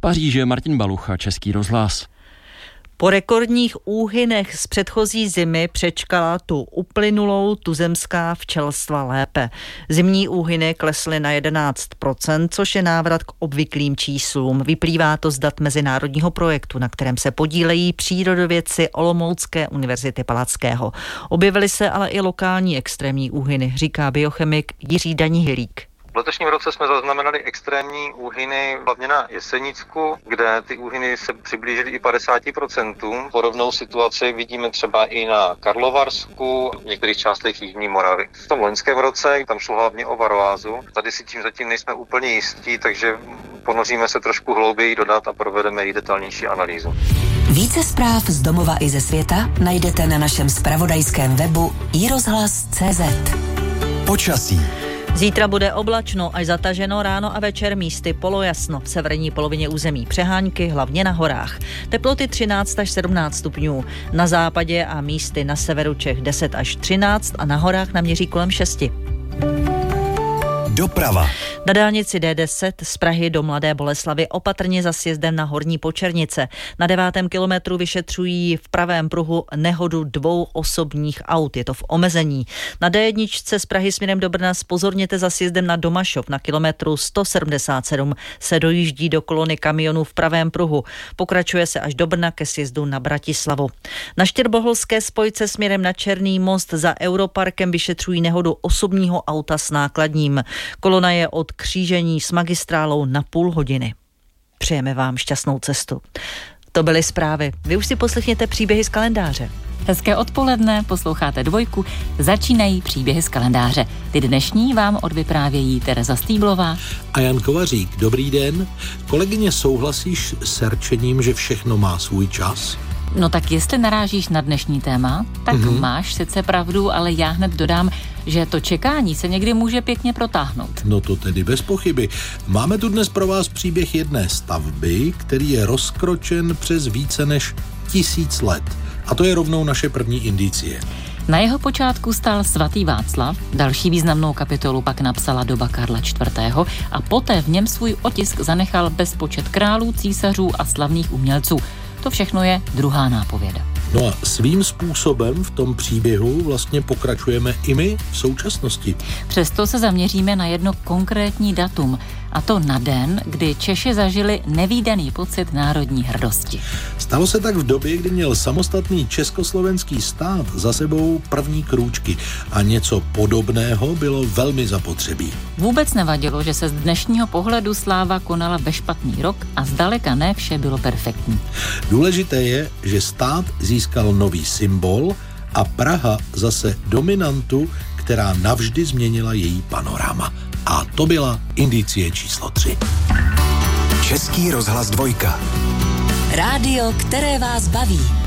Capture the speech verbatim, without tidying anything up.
Paříži Martin Balucha, Český rozhlas. Po rekordních úhynech z předchozí zimy přečkala tu uplynulou tuzemská včelstva lépe. Zimní úhyny klesly na jedenáct procent, což je návrat k obvyklým číslům. Vyplývá to z dat mezinárodního projektu, na kterém se podílejí přírodovědci Olomoucké univerzity Palackého. Objevily se ale i lokální extrémní úhyny, říká biochemik Jiří Danihilík. V letošním roce jsme zaznamenali extrémní úhyny hlavně na Jesenicku, kde ty úhyny se přiblížily i padesát procent. Podobnou situaci vidíme třeba i na Karlovarsku, v některých částech Jižní Moravy. V tom loňském roce tam šlo hlavně o varoázu. Tady si tím zatím nejsme úplně jistí, takže ponoříme se trošku hlouběji do dat a provedeme i detailnější analýzu. Více zpráv z domova i ze světa najdete na našem zpravodajském webu i rozhlas tečka cé zet. Počasí. Zítra bude oblačno až zataženo, ráno a večer místy polojasno. V severní polovině území přehánky, hlavně na horách. Teploty třináct až sedmnáct stupňů. Na západě a místy na severu Čech deset až třináct a na horách naměří kolem šesti. Doprava. Na dálnici D deset z Prahy do Mladé Boleslavi opatrně za sjezdem na Horní Počernice. Na devátém kilometru vyšetřují v pravém pruhu nehodu dvou osobních aut. Je to v omezení. Na D jedna z Prahy směrem do Brna zpozorněte za sjezdem na Domašov. Na kilometru sto sedmdesát sedm se dojíždí do kolony kamionů v pravém pruhu. Pokračuje se až do Brna ke sjezdu na Bratislavu. Na Štěrboholské spojce směrem na Černý most za Europarkem vyšetřují nehodu osobního auta s nákladním. Kolona je od křížení s magistrálou na půl hodiny. Přejeme vám šťastnou cestu. To byly zprávy. Vy už si poslechněte příběhy z kalendáře. Hezké odpoledne, posloucháte Dvojku, začínají příběhy z kalendáře. Ty dnešní vám odvyprávějí Tereza Stýblová a Jan Kovařík. Dobrý den. Kolegyně, souhlasíš s rčením, že všechno má svůj čas? No tak jestli narážíš na dnešní téma, tak mm-hmm. máš sice pravdu, ale já hned dodám, že to čekání se někdy může pěkně protáhnout. No to tedy bez pochyby. Máme tu dnes pro vás příběh jedné stavby, který je rozkročen přes více než tisíc let. A to je rovnou naše první indicie. Na jeho počátku stál svatý Václav, další významnou kapitolu pak napsala doba Karla čtvrtého. a poté v něm svůj otisk zanechal bezpočet králů, císařů a slavných umělců. To všechno je druhá nápověda. No a svým způsobem v tom příběhu vlastně pokračujeme i my v současnosti. Přesto se zaměříme na jedno konkrétní datum, a to na den, kdy Češi zažili nevídaný pocit národní hrdosti. Stalo se tak v době, kdy měl samostatný československý stát za sebou první krůčky a něco podobného bylo velmi zapotřebí. Vůbec nevadilo, že se z dnešního pohledu sláva konala ve špatný rok a zdaleka ne vše bylo perfektní. Důležité je, že stát získal nový symbol a Praha zase dominantu, která navždy změnila její panorama. A to byla indicie číslo tři. Český rozhlas Dvojka. Rádio, které vás baví.